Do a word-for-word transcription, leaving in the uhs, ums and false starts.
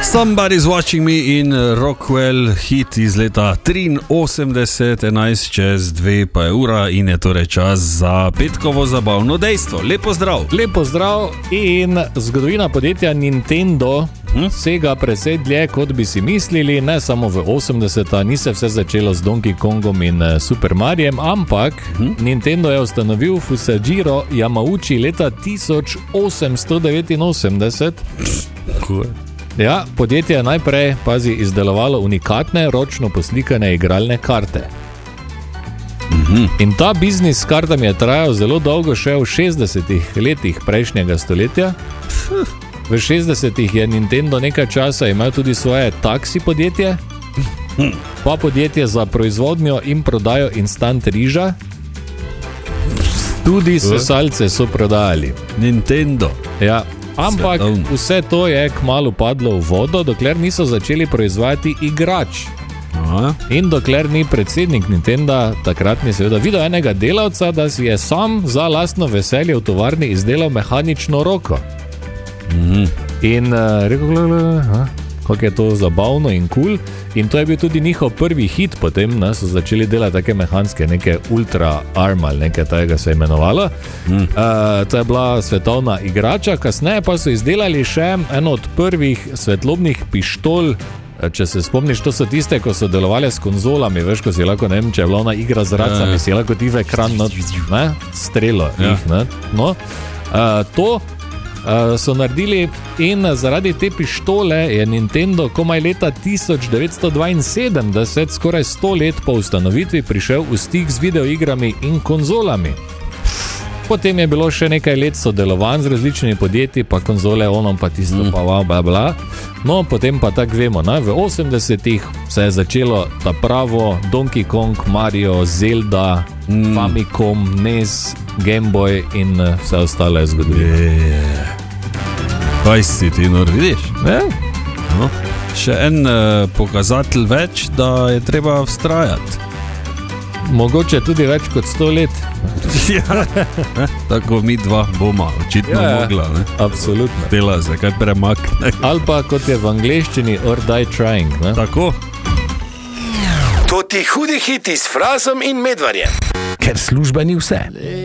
Somebody's Watching Me in Rockwell, hit iz leta triinosemdeset, enajst čez dve pa je ura in je torej čas za petkovo zabavno dejstvo. Lepo zdrav. Lepo zdrav in zgodovina podjetja Nintendo hm? sega precej dlje, kot bi si mislili, ne samo v osemdeseta, ni se vse začelo z Donkey Kongom in Super Mariem, ampak hm? Nintendo je ustanovil Fusajiro Yamauchi leta tisoč osemsto devetinosemdeset. Cool. Ja, podjetje je najprej, pazi, izdelovalo unikatne, ročno poslikane igralne karte. Mm-hmm. In ta biznis s kartami je trajal zelo dolgo, še v šestdesetih letih prejšnjega stoletja. V šestdesetih je Nintendo nekaj časa imel tudi svoje taksi podjetje, pa podjetje za proizvodnjo in prodajo instant riža. Tudi sesalce so prodajali. Nintendo. Ja. Ampak vse to je kmalu padlo v vodo, dokler niso začeli proizvajati igrač. Aha. In dokler ni predsednik Nintendo takratni seveda videl enega delavca, da si je sam za lastno veselje v tovarni izdelal mehanično roko. Mhm. In uh, rekel, gleda, kako je to zabavno in kul. Cool. In to je bil tudi njihov prvi hit, potem ne, so začeli delati take mehanske, neke ultra arm ali nekaj tega se je imenovalo. Mm. Uh, to je bila svetovna igrača, kasneje pa so izdelali še eno od prvih svetlobnih pištol. Če se spomniš, to so tiste, ko so delovali s konzolami, veš, ko si lahko, ne vem, če je bila ona igra z racami, ja, si lahko ti v ekran not, ne, strelo ja. jih, ne, no. Uh, to Uh, so naredili in zaradi te pištole je Nintendo komaj leta tisoč devetsto dvainsedemdeset, skoraj sto let po ustanovitvi, prišel v stik z videoigrami in konzolami. Potem je bilo še nekaj let sodelovanj z različnimi podjetji, pa konzole, onom pa tisto, mm. pa wow, bla, bla. No, potem pa tako vemo, ne? V osemdesetih se je začelo ta pravo Donkey Kong, Mario, Zelda, mm. Famicom, N E S, Game Boy in vse ostale zgodovine. Yeah. Kaj si ti nor vidiš? Yeah. No. Še en uh, pokazatelj več, da je treba vztrajati. Mogoče tudi več kot sto let. Ja. Tako mi dva bomo očitno ja, mogla. Ne? Absolutno. Dela se kaj premakne. Ali pa kot je v angleščini or die trying. Ne? Tako. To ti hudi hiti s Frazom in Medvarjem. Ker služba ni vse.